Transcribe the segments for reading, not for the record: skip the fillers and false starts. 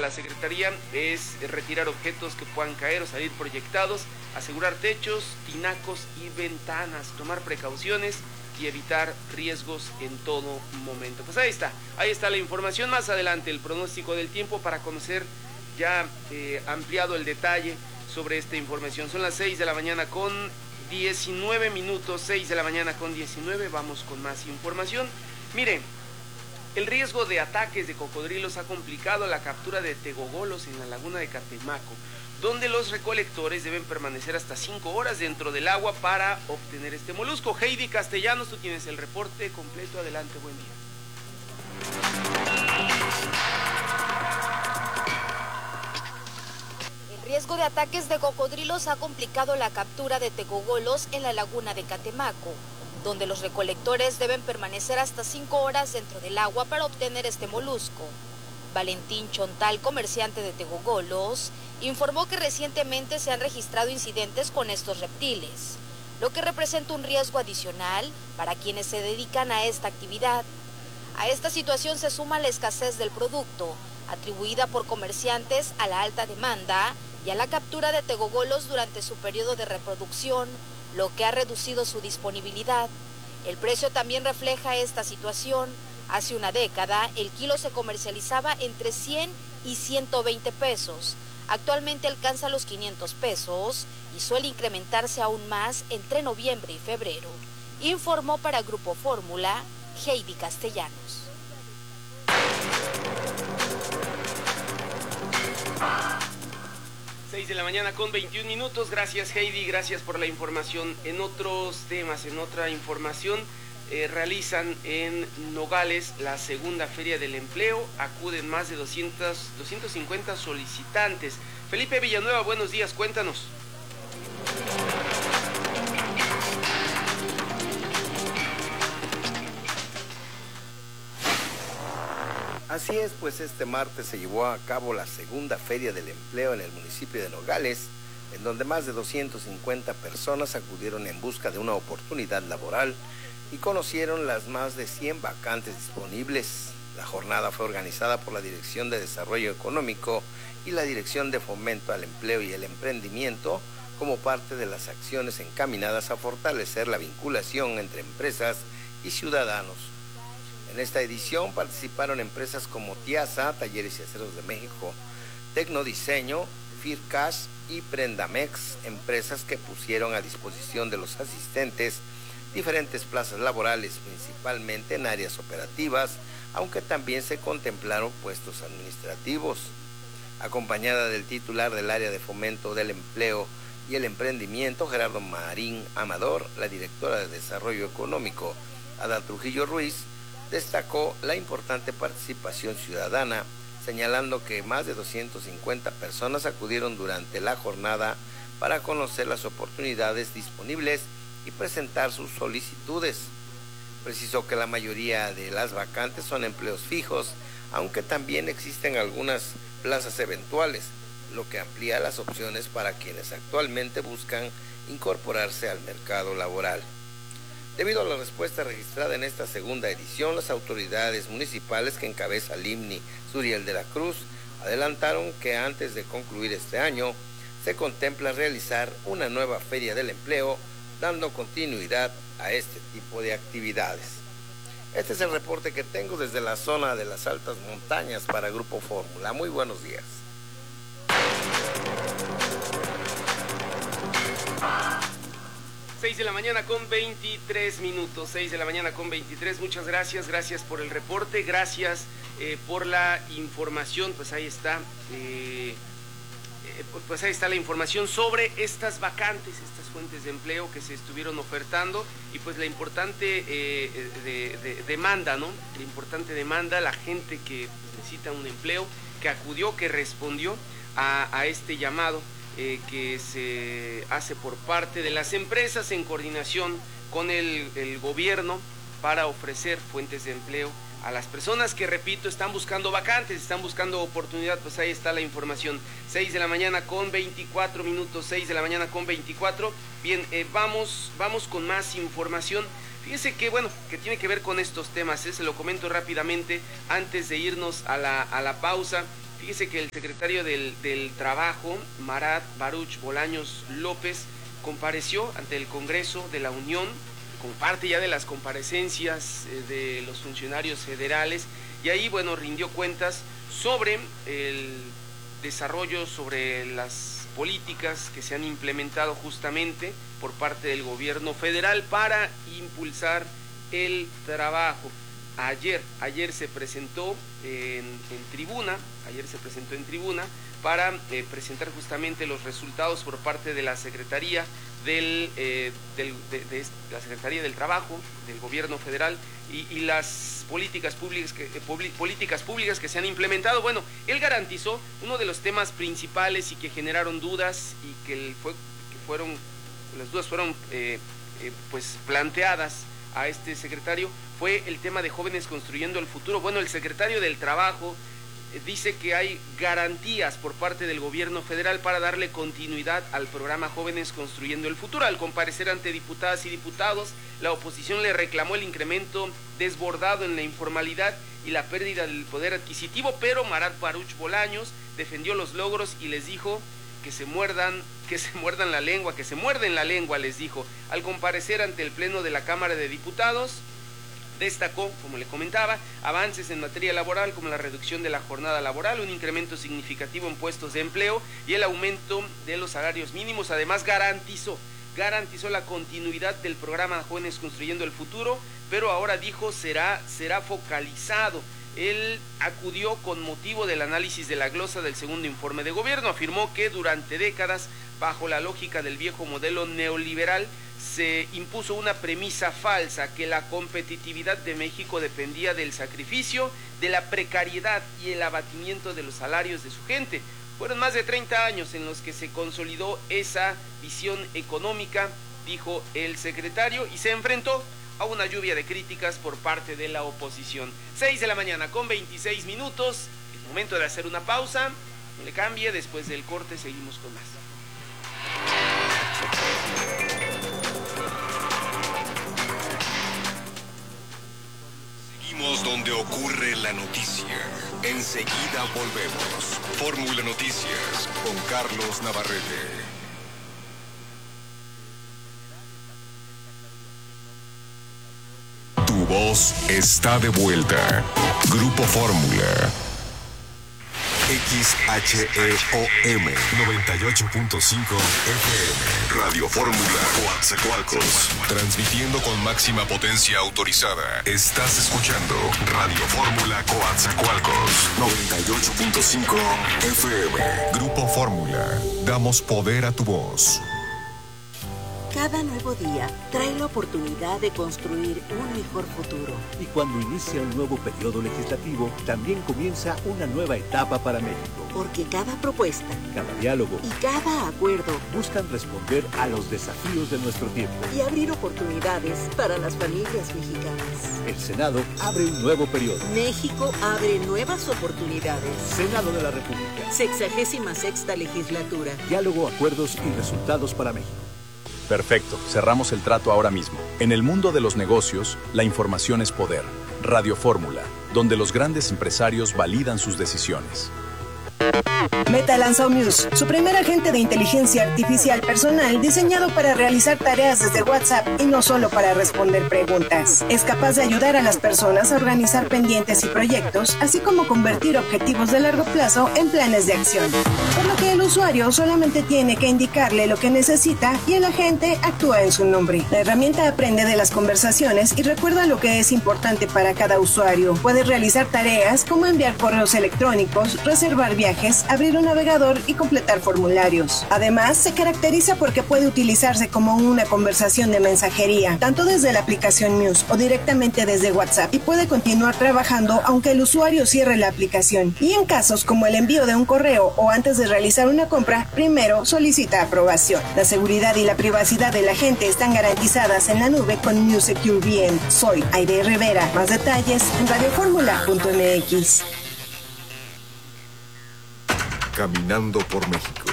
la Secretaría es retirar objetos que puedan caer o salir proyectados, asegurar techos, tinacos y ventanas, tomar precauciones y evitar riesgos en todo momento. Pues ahí está la información. Más adelante el pronóstico del tiempo para conocer ya ampliado el detalle sobre esta información. Son las 6 de la mañana con 19 minutos, 6 de la mañana con 19, vamos con más información. Miren, el riesgo de ataques de cocodrilos ha complicado la captura de tegogolos en la laguna de Catemaco, donde los recolectores deben permanecer hasta 5 horas dentro del agua para obtener este molusco. Heidi Castellanos, tú tienes el reporte completo, adelante, buen día. El riesgo de ataques de cocodrilos ha complicado la captura de tegogolos en la laguna de Catemaco, donde los recolectores deben permanecer hasta 5 horas dentro del agua para obtener este molusco. Valentín Chontal, comerciante de tegogolos, informó que recientemente se han registrado incidentes con estos reptiles, lo que representa un riesgo adicional para quienes se dedican a esta actividad. A esta situación se suma la escasez del producto, atribuida por comerciantes a la alta demanda y a la captura de tegogolos durante su periodo de reproducción, lo que ha reducido su disponibilidad. El precio también refleja esta situación. Hace una década, el kilo se comercializaba entre 100 y 120 pesos. Actualmente alcanza los 500 pesos y suele incrementarse aún más entre noviembre y febrero. Informó para Grupo Fórmula, Heidi Castellanos. 6 de la mañana con 21 minutos. Gracias, Heidi, gracias por la información. En otros temas, en otra información, realizan en Nogales la segunda Feria del Empleo. Acuden más de 250 solicitantes. Felipe Villanueva, buenos días, cuéntanos. Así es, pues este martes se llevó a cabo la segunda Feria del Empleo en el municipio de Nogales, en donde más de 250 personas acudieron en busca de una oportunidad laboral y conocieron las más de 100 vacantes disponibles. La jornada fue organizada por la Dirección de Desarrollo Económico y la Dirección de Fomento al Empleo y el Emprendimiento como parte de las acciones encaminadas a fortalecer la vinculación entre empresas y ciudadanos. En esta edición participaron empresas como Tiasa, Talleres y Aceros de México, Tecnodiseño, Fircash y Prendamex, empresas que pusieron a disposición de los asistentes diferentes plazas laborales, principalmente en áreas operativas, aunque también se contemplaron puestos administrativos. Acompañada del titular del área de fomento del empleo y el emprendimiento, Gerardo Marín Amador, la directora de Desarrollo Económico, Ada Trujillo Ruiz, destacó la importante participación ciudadana, señalando que más de 250 personas acudieron durante la jornada para conocer las oportunidades disponibles y presentar sus solicitudes. Precisó que la mayoría de las vacantes son empleos fijos, aunque también existen algunas plazas eventuales, lo que amplía las opciones para quienes actualmente buscan incorporarse al mercado laboral. Debido a la respuesta registrada en esta segunda edición, las autoridades municipales que encabeza Limni Suriel de la Cruz adelantaron que antes de concluir este año se contempla realizar una nueva Feria del Empleo, dando continuidad a este tipo de actividades. Este es el reporte que tengo desde la zona de las altas montañas para Grupo Fórmula. Muy buenos días. Seis de la mañana con 23 minutos, 6 de la mañana con 23, muchas gracias por el reporte, gracias por la información. Pues ahí está la información sobre estas vacantes, estas fuentes de empleo que se estuvieron ofertando y pues la importante demanda, ¿no? La importante demanda, la gente que necesita un empleo, que acudió, que respondió a este llamado que se hace por parte de las empresas en coordinación con el gobierno para ofrecer fuentes de empleo a las personas que, repito, están buscando vacantes, están buscando oportunidad. Pues ahí está la información. 6 de la mañana con 24 minutos, 6 de la mañana con 24. Bien, vamos con más información. Fíjese que, bueno, que tiene que ver con estos temas, se lo comento rápidamente antes de irnos a la pausa. Fíjese que el secretario del Trabajo, Marat Baruch Bolaños López, compareció ante el Congreso de la Unión como parte ya de las comparecencias de los funcionarios federales, y ahí, bueno, rindió cuentas sobre el desarrollo, sobre las políticas que se han implementado justamente por parte del gobierno federal para impulsar el trabajo. Ayer se presentó en tribuna para presentar justamente los resultados por parte de la Secretaría de la Secretaría del Trabajo del Gobierno Federal y las políticas públicas que se han implementado. Bueno, él garantizó uno de los temas principales y que generaron dudas y las dudas fueron pues planteadas a este secretario, fue el tema de Jóvenes Construyendo el Futuro. Bueno, el secretario del Trabajo dice que hay garantías por parte del gobierno federal para darle continuidad al programa Jóvenes Construyendo el Futuro. Al comparecer ante diputadas y diputados, la oposición le reclamó el incremento desbordado en la informalidad y la pérdida del poder adquisitivo, pero Marat Baruch Bolaños defendió los logros y les dijo que se muerden la lengua, les dijo. Al comparecer ante el Pleno de la Cámara de Diputados, destacó, como le comentaba, avances en materia laboral como la reducción de la jornada laboral, un incremento significativo en puestos de empleo y el aumento de los salarios mínimos. Además, garantizó la continuidad del programa Jóvenes Construyendo el Futuro, pero ahora dijo será focalizado. Él acudió con motivo del análisis de la glosa del segundo informe de gobierno. Afirmó que durante décadas, bajo la lógica del viejo modelo neoliberal, se impuso una premisa falsa, que la competitividad de México dependía del sacrificio, de la precariedad y el abatimiento de los salarios de su gente. Fueron más de 30 años en los que se consolidó esa visión económica, dijo el secretario, y se enfrentó a una lluvia de críticas por parte de la oposición. 6 de la mañana con 26 minutos, es momento de hacer una pausa, no le cambie, después del corte seguimos con más. Seguimos donde ocurre la noticia. Enseguida volvemos. Fórmula Noticias con Carlos Navarrete. Tu voz está de vuelta. Grupo Fórmula. XHEOM 98.5 FM. Radio Fórmula Coatzacoalcos. Transmitiendo con máxima potencia autorizada. Estás escuchando Radio Fórmula Coatzacoalcos 98.5 FM. Grupo Fórmula. Damos poder a tu voz. Cada nuevo día trae la oportunidad de construir un mejor futuro. Y cuando inicia un nuevo periodo legislativo, también comienza una nueva etapa para México. Porque cada propuesta, cada diálogo y cada acuerdo buscan responder a los desafíos de nuestro tiempo y abrir oportunidades para las familias mexicanas. El Senado abre un nuevo periodo. México abre nuevas oportunidades. Senado de la República. 66ª legislatura. Diálogo, acuerdos y resultados para México. Perfecto, cerramos el trato ahora mismo. En el mundo de los negocios, la información es poder. Radio Fórmula, donde los grandes empresarios validan sus decisiones. Meta lanzó Muse, su primer agente de inteligencia artificial personal diseñado para realizar tareas desde WhatsApp y no solo para responder preguntas. Es capaz de ayudar a las personas a organizar pendientes y proyectos, así como convertir objetivos de largo plazo en planes de acción. Por lo que el usuario solamente tiene que indicarle lo que necesita y el agente actúa en su nombre. La herramienta aprende de las conversaciones y recuerda lo que es importante para cada usuario. Puede realizar tareas como enviar correos electrónicos, reservar viajes, abrir un navegador y completar formularios. Además, se caracteriza porque puede utilizarse como una conversación de mensajería, tanto desde la aplicación Muse o directamente desde WhatsApp, y puede continuar trabajando aunque el usuario cierre la aplicación. Y en casos como el envío de un correo o antes de realizar una compra, primero solicita aprobación. La seguridad y la privacidad de la gente están garantizadas en la nube con Muse Secure VM. Soy Aide Rivera. Más detalles en radioformula.mx. Caminando por México.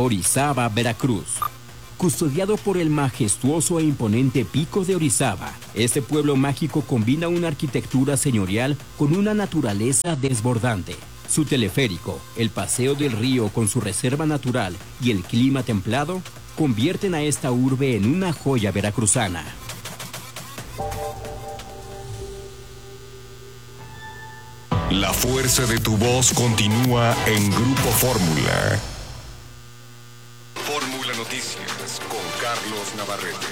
Orizaba, Veracruz. Custodiado por el majestuoso e imponente Pico de Orizaba, Este pueblo mágico combina una arquitectura señorial con una naturaleza desbordante. Su teleférico, el paseo del río con su reserva natural y el clima templado convierten a esta urbe en una joya veracruzana. La fuerza de tu voz continúa en Grupo Fórmula. Fórmula Noticias con Carlos Navarrete.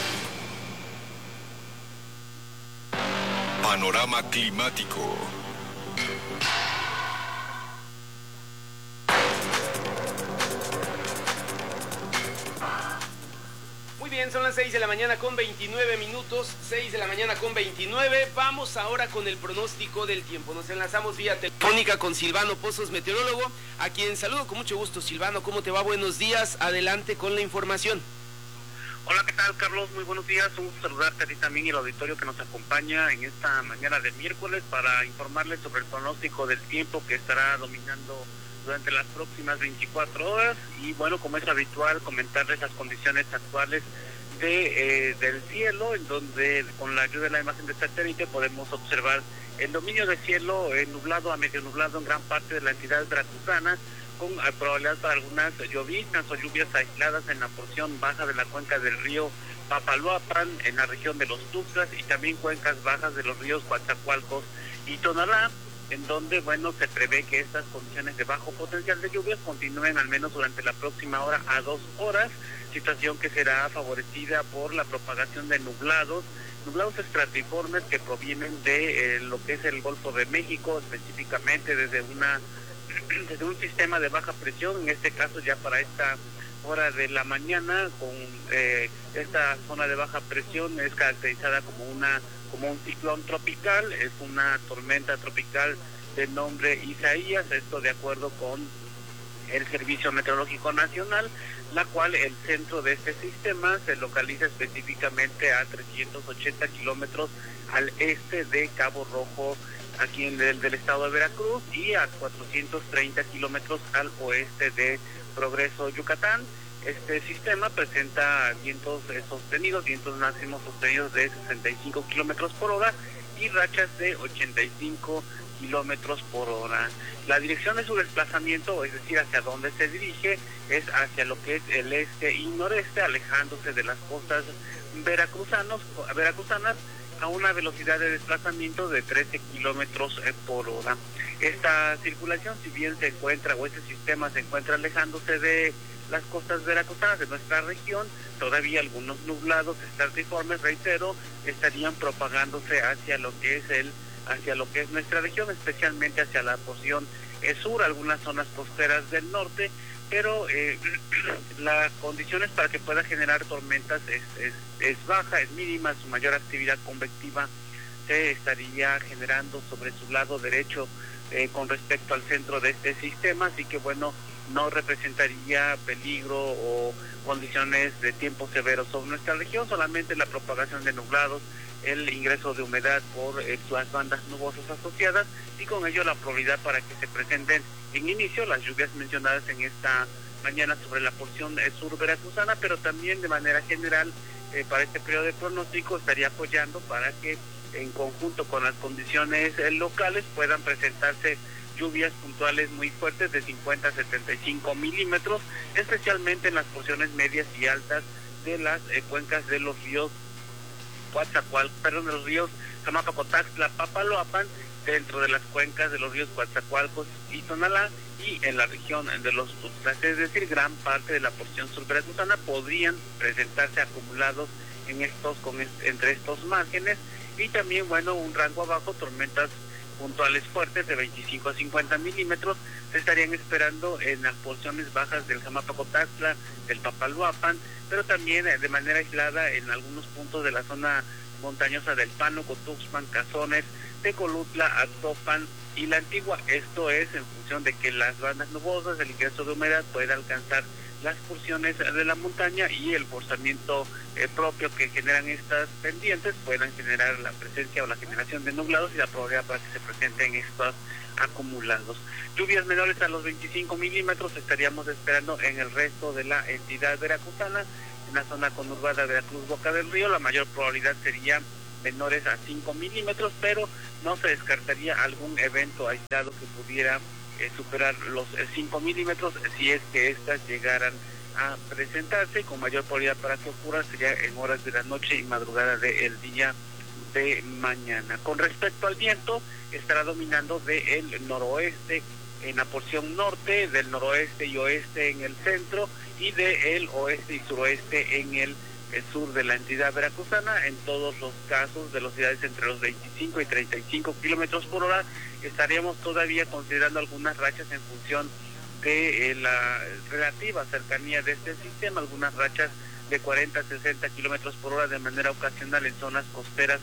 Panorama climático. Muy bien, son las 6 de la mañana con 29 minutos, 6 de la mañana con 29. Vamos ahora con el pronóstico del tiempo. Nos enlazamos vía telefónica con Silvano Pozos, meteorólogo, a quien saludo con mucho gusto. Silvano, ¿cómo te va? Buenos días, adelante con la información. Hola, ¿qué tal, Carlos? Muy buenos días, un gusto saludarte a ti también y el auditorio que nos acompaña en esta mañana de miércoles para informarles sobre el pronóstico del tiempo que estará dominando durante las próximas 24 horas y bueno, como es habitual, comentarles las condiciones actuales del cielo, en donde con la ayuda de la imagen de satélite podemos observar el dominio de cielo nublado a medio nublado en gran parte de la entidad veracruzana, con probabilidad para algunas lloviznas o lluvias aisladas en la porción baja de la cuenca del río Papaloapan, en la región de los Tuxtlas y también cuencas bajas de los ríos Coatzacoalcos y Tonalá, en donde, bueno, se prevé que estas condiciones de bajo potencial de lluvias continúen al menos durante la próxima hora a 2 horas, situación que será favorecida por la propagación de nublados estratiformes que provienen de lo que es el Golfo de México, específicamente desde un sistema de baja presión, en este caso ya para esta hora de la mañana, con esta zona de baja presión es caracterizada como un ciclón tropical, es una tormenta tropical de nombre Isaías, esto de acuerdo con el Servicio Meteorológico Nacional, la cual el centro de este sistema se localiza específicamente a 380 kilómetros al este de Cabo Rojo, aquí en del estado de Veracruz, y a 430 kilómetros al oeste de Progreso, Yucatán. Este sistema presenta vientos sostenidos, vientos máximos sostenidos de 65 kilómetros por hora y rachas de 85 kilómetros por hora. La dirección de su desplazamiento, es decir, hacia dónde se dirige, es hacia lo que es el este y noreste, alejándose de las costas veracruzanas a una velocidad de desplazamiento de 13 kilómetros por hora. Esta circulación, si bien se encuentra, o este sistema se encuentra alejándose de las costas veracruzanas de nuestra región, todavía algunos nublados estratiformes, reitero, estarían propagándose hacia lo que es nuestra región, especialmente hacia la porción sur, algunas zonas costeras del norte, pero las condiciones para que pueda generar tormentas es baja, es mínima, su mayor actividad convectiva se estaría generando sobre su lado derecho con respecto al centro de este sistema, así que bueno, no representaría peligro o condiciones de tiempo severo sobre nuestra región, solamente la propagación de nublados, el ingreso de humedad por las bandas nubosas asociadas y con ello la probabilidad para que se presenten en inicio las lluvias mencionadas en esta mañana sobre la porción sur veracruzana, pero también de manera general para este periodo de pronóstico estaría apoyando para que en conjunto con las condiciones locales puedan presentarse lluvias puntuales muy fuertes de 50 a 75 milímetros, especialmente en las porciones medias y altas de las cuencas de los ríos de los ríos Jamapacotaxtla, Papaloapan, dentro de las cuencas de los ríos Coatzacoalcos y Tonalá, y en la región de los Tuxtlas, es decir, gran parte de la porción sur veracruzana podrían presentarse acumulados entre estos márgenes, y también, bueno, un rango abajo, tormentas puntuales fuertes de 25 a 50 milímetros se estarían esperando en las porciones bajas del Jamapacotaxtla, del Papaloapan, pero también de manera aislada en algunos puntos de la zona montañosa del Pánuco, Tuxpan, Cazones, Tecolutla, Actopan y La Antigua. Esto es en función de que las bandas nubosas, el ingreso de humedad pueda alcanzar las porciones de la montaña y el forzamiento propio que generan estas pendientes puedan generar la presencia o la generación de nublados y la probabilidad para que se presenten estos acumulados. Lluvias menores a los 25 milímetros estaríamos esperando en el resto de la entidad veracruzana. En la zona conurbada de Veracruz, Boca del Río, la mayor probabilidad sería menores a 5 milímetros, pero no se descartaría algún evento aislado que pudiera superar los 5 milímetros si es que estas llegaran a presentarse. Con mayor probabilidad para que ocurra sería en horas de la noche y madrugada del día de mañana. Con respecto al viento, estará dominando del noroeste en la porción norte, del noroeste y oeste en el centro y del oeste y suroeste en el sur de la entidad veracruzana. En todos los casos, velocidades entre los 25 y 35 kilómetros por hora. Estaríamos todavía considerando algunas rachas en función de la relativa cercanía de este sistema, algunas rachas de 40 a 60 kilómetros por hora de manera ocasional en zonas costeras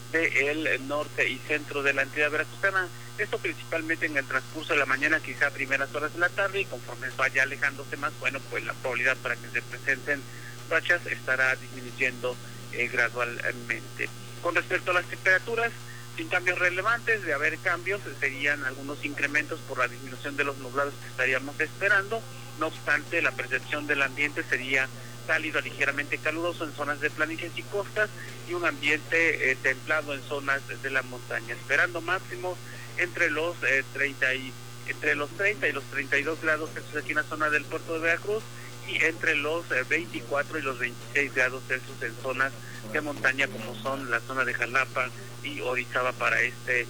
del norte y centro de la entidad veracruzana. Esto principalmente en el transcurso de la mañana, quizá a primeras horas de la tarde, y conforme vaya alejándose más, bueno, pues la probabilidad para que se presenten rachas estará disminuyendo gradualmente. Con respecto a las temperaturas, sin cambios relevantes. De haber cambios, serían algunos incrementos por la disminución de los nublados que estaríamos esperando. No obstante, la percepción del ambiente sería cálido a ligeramente caluroso en zonas de planicies y costas, y un ambiente templado en zonas de la montaña, esperando máximos entre los 30 y los 32 grados Celsius aquí en la zona del puerto de Veracruz, y entre los 24 y los 26 grados Celsius en zonas de montaña como son la zona de Jalapa y Orizaba para este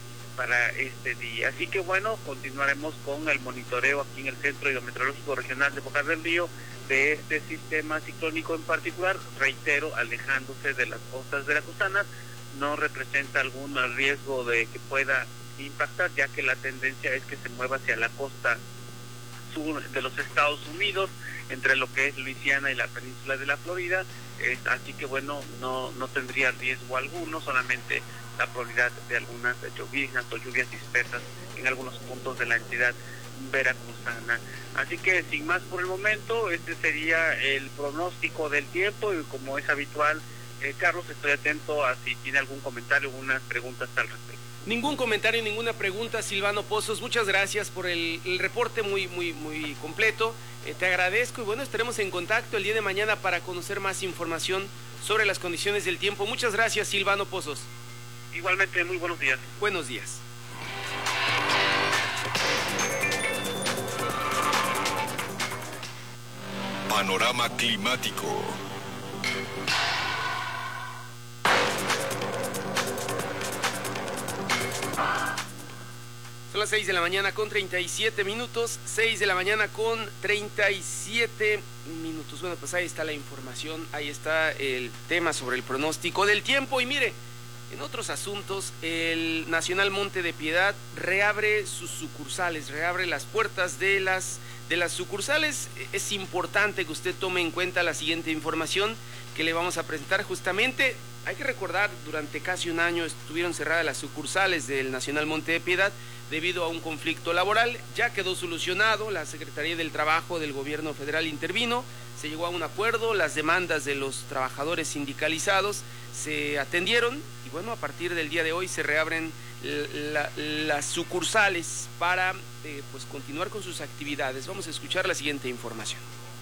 día. Así que bueno, continuaremos con el monitoreo aquí en el Centro Hidrometeorológico Regional de Boca del Río de este sistema ciclónico en particular. Reitero, alejándose de las costas veracruzanas, no representa algún riesgo de que pueda impactar, ya que la tendencia es que se mueva hacia la costa sur de los Estados Unidos, entre lo que es Luisiana y la península de la Florida. Así que bueno, no tendría riesgo alguno, solamente la probabilidad de algunas lloviznas o lluvias dispersas en algunos puntos de la entidad veracruzana. Así que sin más por el momento, este sería el pronóstico del tiempo, y como es habitual, Carlos, estoy atento a si tiene algún comentario o unas preguntas al respecto. Ningún comentario, ninguna pregunta, Silvano Pozos. Muchas gracias por el reporte muy completo. Te agradezco, y bueno, estaremos en contacto el día de mañana para conocer más información sobre las condiciones del tiempo. Muchas gracias, Silvano Pozos. Igualmente, muy buenos días. Buenos días. Panorama climático. Son las 6 de la mañana con 37 minutos, 6 de la mañana con 37 minutos. Bueno, pues ahí está la información, ahí está el tema sobre el pronóstico del tiempo. Y mire, en otros asuntos, el Nacional Monte de Piedad reabre sus sucursales, reabre las puertas de las sucursales. Es importante que usted tome en cuenta la siguiente información que le vamos a presentar. Justamente, hay que recordar, durante casi un año estuvieron cerradas las sucursales del Nacional Monte de Piedad debido a un conflicto laboral. Ya quedó solucionado, la Secretaría del Trabajo del Gobierno Federal intervino, se llegó a un acuerdo, las demandas de los trabajadores sindicalizados se atendieron, y bueno, a partir del día de hoy se reabren las sucursales para pues continuar con sus actividades. Vamos a escuchar la siguiente información.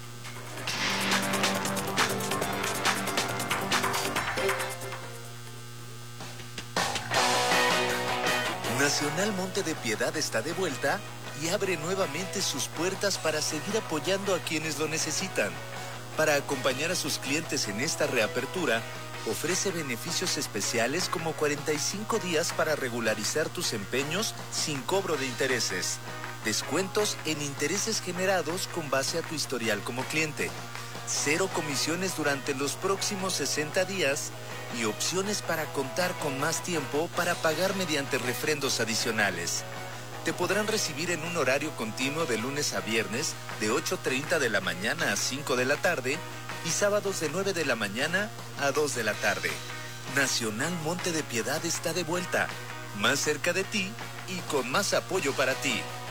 Nacional Monte de Piedad está de vuelta y abre nuevamente sus puertas para seguir apoyando a quienes lo necesitan. Para acompañar a sus clientes en esta reapertura, ofrece beneficios especiales como 45 días para regularizar tus empeños sin cobro de intereses, descuentos en intereses generados con base a tu historial como cliente, 0 comisiones durante los próximos 60 días y opciones para contar con más tiempo para pagar mediante refrendos adicionales. Te podrán recibir en un horario continuo de lunes a viernes de 8:30 de la mañana a 5 de la tarde y sábados de 9 de la mañana a 2 de la tarde. Nacional Monte de Piedad está de vuelta, más cerca de ti y con más apoyo para ti.